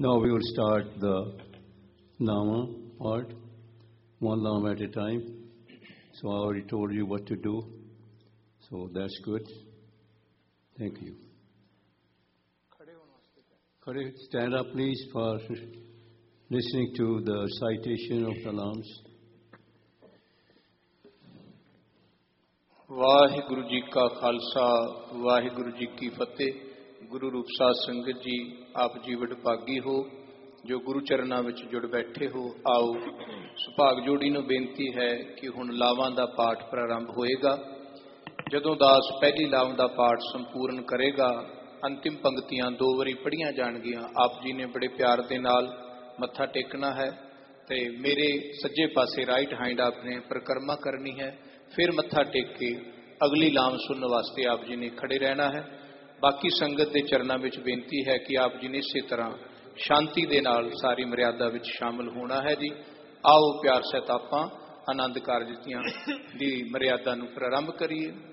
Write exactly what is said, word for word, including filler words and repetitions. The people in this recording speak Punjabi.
Now we will start the Nama part, one Nama at a time. So I already told you what to do. So that's good. Thank you. Stand up, please, for listening to the citation of the Nams. Waheguru ji ਕਾ ਖਾਲਸਾ ਵਾਹਿਗੁਰੂ ਜੀ ਕੀ ਫਤਿਹ। ਗੁਰੂ ਰੂਪ ਸਾਧ ਸੰਗਤ ਜੀ, ਆਪ ਜੀ ਵਡਭਾਗੀ ਹੋ ਜੋ ਗੁਰੂ ਚਰਨਾਂ ਵਿੱਚ ਜੁੜ ਬੈਠੇ ਹੋ। ਆਓ ਸੁਭਾਗ ਜੋੜੀ ਨੂੰ ਬੇਨਤੀ ਹੈ ਕਿ ਹੁਣ ਲਾਵਾਂ ਦਾ ਪਾਠ ਪ੍ਰਾਰੰਭ ਹੋਏਗਾ। ਜਦੋਂ ਦਾਸ ਪਹਿਲੀ ਲਾਵ ਦਾ ਪਾਠ ਸੰਪੂਰਨ ਕਰੇਗਾ, ਅੰਤਿਮ ਪੰਕਤੀਆਂ ਦੋ ਵਾਰੀ ਪੜ੍ਹੀਆਂ ਜਾਣਗੀਆਂ। ਆਪ ਜੀ ਨੇ ਬੜੇ ਪਿਆਰ ਦੇ ਨਾਲ ਮੱਥਾ ਟੇਕਣਾ ਹੈ ਤੇ ਮੇਰੇ ਸੱਜੇ ਪਾਸੇ ਰਾਈਟ ਹੈਂਡ ਆਪਨੇ ਪਰਿਕਰਮਾ ਕਰਨੀ ਹੈ। ਫਿਰ ਮੱਥਾ ਟੇਕ ਕੇ ਅਗਲੀ ਲਾਮ ਸੁਣਨ ਵਾਸਤੇ ਆਪ ਜੀ ਨੇ ਖੜੇ ਰਹਿਣਾ ਹੈ। ਬਾਕੀ ਸੰਗਤ ਦੇ ਚਰਨਾਂ ਵਿੱਚ ਬੇਨਤੀ ਹੈ ਕਿ ਆਪ ਜੀ ਨੇ ਇਸੇ ਤਰ੍ਹਾਂ ਸ਼ਾਂਤੀ ਦੇ ਨਾਲ ਸਾਰੀ ਮਰਿਆਦਾ ਵਿੱਚ ਸ਼ਾਮਲ ਹੋਣਾ ਹੈ ਜੀ। ਆਓ ਪਿਆਰ ਸਹਿਤ ਆਪਾਂ ਆਨੰਦ ਕਾਰਜ ਦੀਆਂ ਦੀ ਮਰਿਆਦਾ ਨੂੰ ਪ੍ਰਾਰੰਭ ਕਰੀਏ।